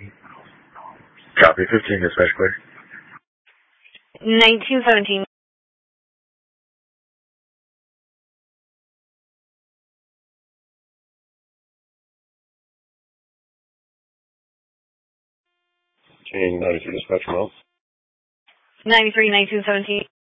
Copy, 15, dispatch clear. 1917. King 93, dispatch from 93, 1917.